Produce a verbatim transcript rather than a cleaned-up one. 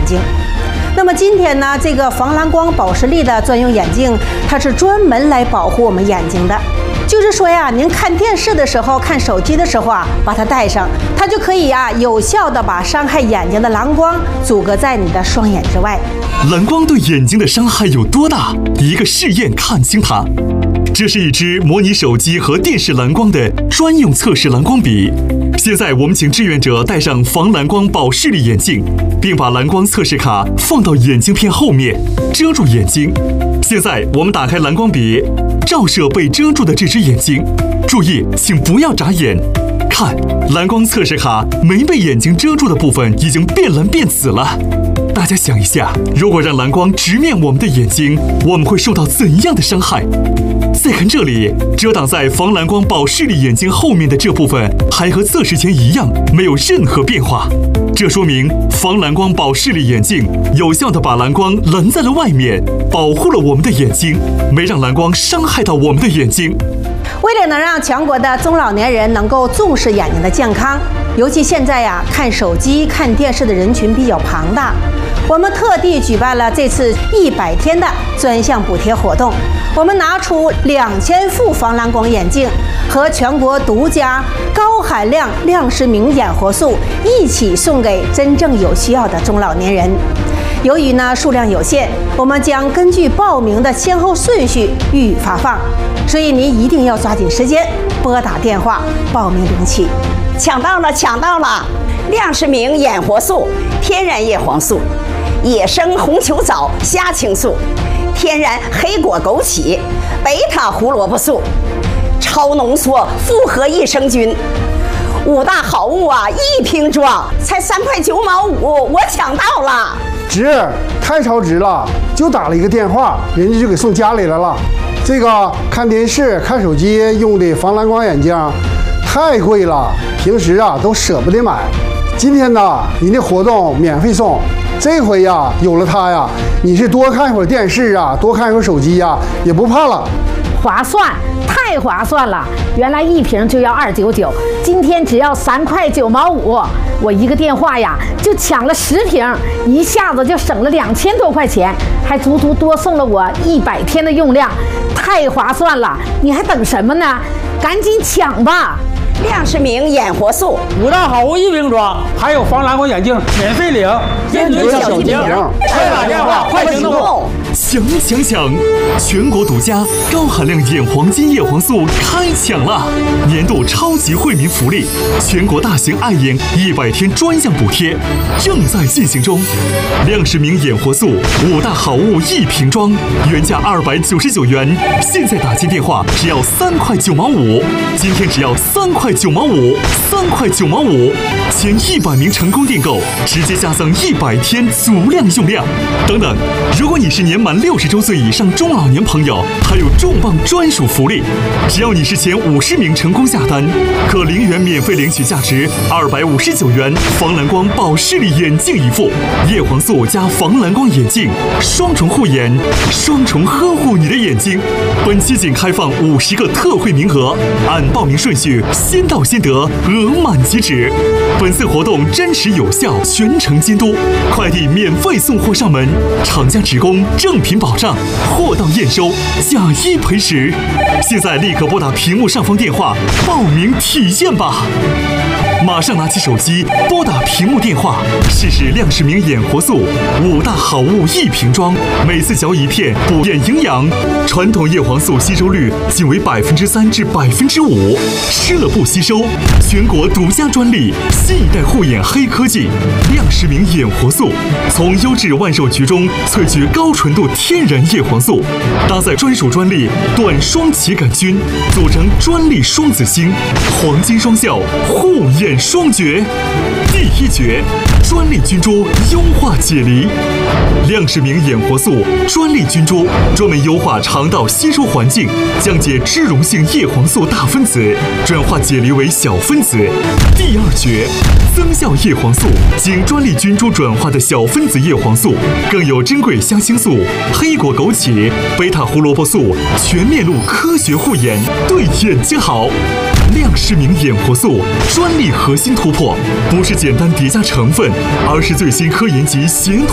睛。那么今天呢，这个防蓝光保视力的专用眼镜，它是专门来保护我们眼睛的。就是说呀，您看电视的时候、看手机的时候啊，把它戴上，它就可以呀，有效的把伤害眼睛的蓝光阻隔在你的双眼之外。 蓝光对眼睛的伤害有多大？一个试验看清它。这是一支模拟手机和电视蓝光的专用测试蓝光笔。现在我们请志愿者戴上防蓝光保视力眼镜，并把蓝光测试卡放到眼镜片后面，遮住眼睛。现在我们打开蓝光笔，照射被遮住的这只眼睛。注意，请不要眨眼。看，蓝光测试卡没被眼睛遮住的部分已经变蓝变紫了。大家想一下，如果让蓝光直面我们的眼睛，我们会受到怎样的伤害？再看这里，遮挡在防蓝光保视力眼镜后面的这部分还和测试前一样，没有任何变化。这说明防蓝光保视力眼镜有效地把蓝光拦在了外面，保护了我们的眼睛，没让蓝光伤害到我们的眼睛。 为了能让全国的中老年人能够重视眼睛的健康，尤其现在呀，看手机、看电视的人群比较庞大，我们特地举办了这次一百天的专项补贴活动。我们拿出两千副防蓝光眼镜和全国独家高含量亮视明眼活素一起送给真正有需要的中老年人。由于呢数量有限，我们将根据报名的先后顺序予以发放，所以您一定要抓紧时间拨打电话报名领取。 抢到了，抢到了！亮视明眼活素，天然叶黄素，野生红球藻虾青素，天然黑果枸杞，贝塔胡萝卜素，超浓缩复合益生菌，五大好物啊，一瓶装，才三块九毛五，我抢到了！ 值，太超值了！就打了一个电话，人家就给送家里来了。这个看电视、看手机用的防蓝光眼镜太贵了，平时啊都舍不得买。今天呢，人家活动免费送，这回呀有了它呀，你是多看一会儿电视啊，多看一会儿手机呀，也不怕了。 划算，太划算了！原来一瓶就要二九九，今天只要三块九毛五。我一个电话呀，就抢了十瓶，一下子就省了两千多块钱，还足足多送了我一百天的用量，太划算了！你还等什么呢？赶紧抢吧！ 亮视明眼活素， 五大好物一瓶装，还有防蓝光眼镜免费领，先举小提瓶，快打电话，快行动！ 抢抢抢！全国独家高含量眼黄金叶黄素开抢了！年度超级惠民福利，全国大型爱眼一百天专项补贴正在进行中。亮视明眼活素五大好物一瓶装，原价二百九十九元，现在打进电话只要三块九毛五，今天只要三块九毛五，三块九毛五，前一百名成功订购直接加赠一百天足量用量。等等，如果你是年满六十周岁以上中老年朋友，还有重磅专属福利，只要你是前五十名成功下单，可零元免费领取价值二百五十九元防蓝光保视力眼镜一副，叶黄素加防蓝光眼镜，双重护眼，双重呵护你的眼睛。本期仅开放五十个特惠名额，按报名顺序先到先得，额满即止。本次活动真实有效，全程监督，快递免费送货上门，厂家职工正品保障，货到验收，假一赔十。现在立刻拨打屏幕上方电话报名体验吧！马上拿起手机拨打屏幕电话，试试亮视明眼活素五大好物一瓶装，每次嚼一片，补眼营养。传统叶黄素吸收率仅为百分之三至百分之五，吃了不吸收。全国独家专利，新一代护眼黑科技亮视明眼活素，从优质万寿菊中萃取高纯度天然叶黄素，搭载专属专利短双歧杆菌，组成专利双子星，黄金双效，护眼双绝。第一绝，专利菌株优化解离。亮视明眼活素专利菌株专门优化肠道吸收环境，降解脂溶性叶黄素大分子，转化解离为小分子。第二绝，增效叶黄素经专利菌株转化的小分子叶黄素，更有珍贵虾青素、黑果枸杞、贝塔胡萝卜素，全面路科学护眼，对眼睛好。亮视明眼活素专利核心突破，不是简单叠加成分，而是最新科研级咸